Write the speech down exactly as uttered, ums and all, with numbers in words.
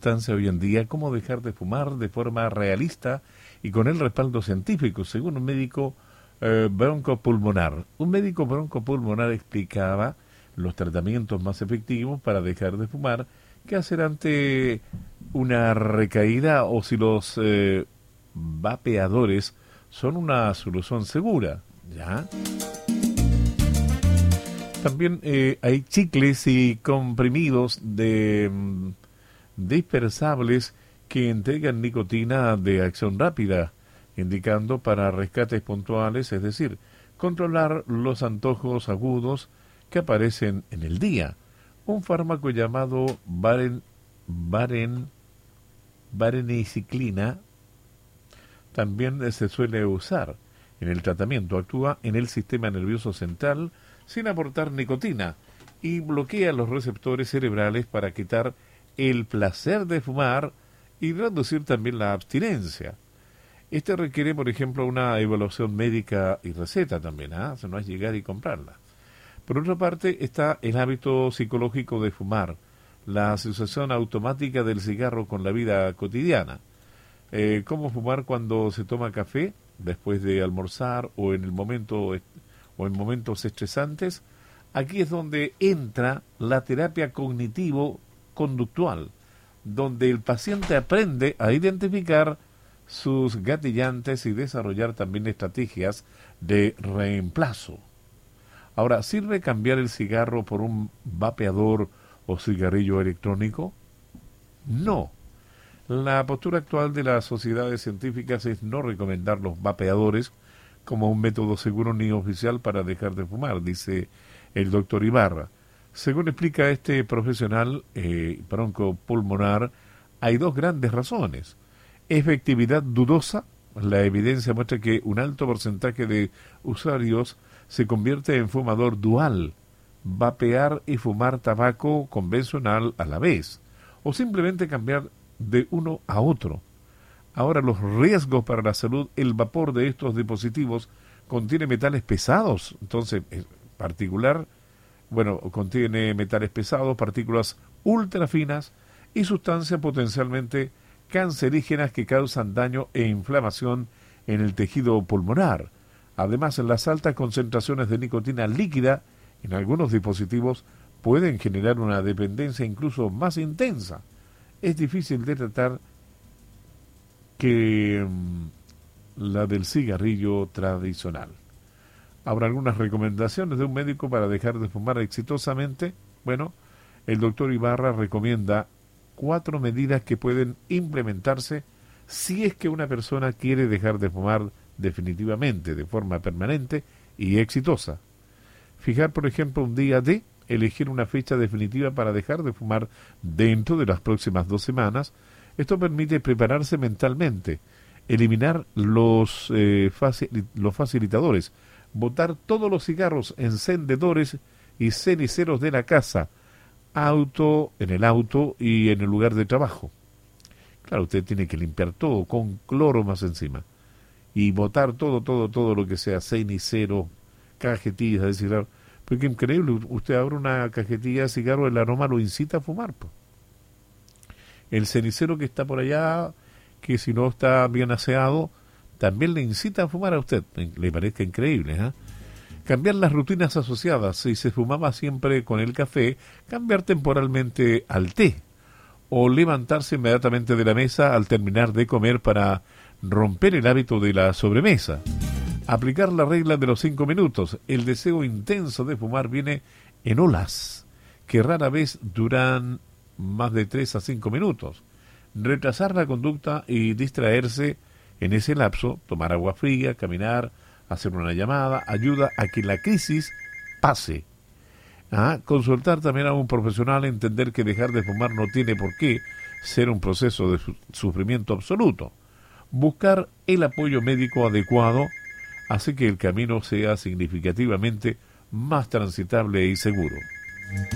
importancia hoy en día cómo dejar de fumar de forma realista y con el respaldo científico, según un médico eh, broncopulmonar. Un médico broncopulmonar explicaba los tratamientos más efectivos para dejar de fumar, qué hacer ante una recaída o si los eh, vapeadores son una solución segura, ¿ya? También eh, hay chicles y comprimidos de mm, dispersables que entregan nicotina de acción rápida, indicando para rescates puntuales, es decir, controlar los antojos agudos que aparecen en el día. Un fármaco llamado Baren, Baren, Vareniciclina también se suele usar en el tratamiento. Actúa en el sistema nervioso central sin aportar nicotina y bloquea los receptores cerebrales para quitar el placer de fumar y reducir también la abstinencia. Este requiere, por ejemplo, una evaluación médica y receta también, ¿ah? ¿eh? No es llegar y comprarla. Por otra parte, está el hábito psicológico de fumar, la asociación automática del cigarro con la vida cotidiana. Eh, ¿Cómo fumar cuando se toma café, después de almorzar o en el momento o en momentos estresantes? Aquí es donde entra la terapia cognitivo-conductual, donde el paciente aprende a identificar sus gatillantes y desarrollar también estrategias de reemplazo. Ahora, ¿sirve cambiar el cigarro por un vapeador o cigarrillo electrónico? No. La postura actual de las sociedades científicas es no recomendar los vapeadores como un método seguro ni oficial para dejar de fumar, dice el doctor Ibarra. Según explica este profesional eh, broncopulmonar, hay dos grandes razones. Efectividad dudosa. La evidencia muestra que un alto porcentaje de usuarios se convierte en fumador dual, vapear y fumar tabaco convencional a la vez, o simplemente cambiar de uno a otro. Ahora, los riesgos para la salud: el vapor de estos dispositivos contiene metales pesados, entonces, en particular, bueno, contiene metales pesados, partículas ultrafinas y sustancias potencialmente cancerígenas que causan daño e inflamación en el tejido pulmonar. Además, las altas concentraciones de nicotina líquida en algunos dispositivos pueden generar una dependencia incluso más intensa. Es difícil de tratar que um, la del cigarrillo tradicional. Habrá algunas recomendaciones de un médico para dejar de fumar exitosamente. Bueno, el doctor Ibarra recomienda cuatro medidas que pueden implementarse si es que una persona quiere dejar de fumar definitivamente, de forma permanente y exitosa. Fijar, por ejemplo, un día D, elegir una fecha definitiva para dejar de fumar dentro de las próximas dos semanas. Esto permite prepararse mentalmente, eliminar los, eh, facil- los facilitadores, botar todos los cigarros, encendedores y ceniceros de la casa, auto, en el auto y en el lugar de trabajo. Claro, usted tiene que limpiar todo con cloro más encima y botar todo, todo, todo lo que sea cenicero, cajetillas de cigarro. Porque increíble, usted abre una cajetilla de cigarro, el aroma lo incita a fumar, pues. El cenicero que está por allá, que si no está bien aseado, también le incita a fumar a usted. Le parezca increíble, ¿eh? Cambiar las rutinas asociadas. Si se fumaba siempre con el café, cambiar temporalmente al té. O levantarse inmediatamente de la mesa al terminar de comer para romper el hábito de la sobremesa. Aplicar la regla de los cinco minutos. El deseo intenso de fumar viene en olas, que rara vez duran más de tres a cinco minutos. Retrasar la conducta y distraerse en ese lapso, tomar agua fría, caminar, hacer una llamada, ayuda a que la crisis pase. Ah, consultar también a un profesional, entender que dejar de fumar no tiene por qué ser un proceso de su- sufrimiento absoluto. Buscar el apoyo médico adecuado hace que el camino sea significativamente más transitable y seguro.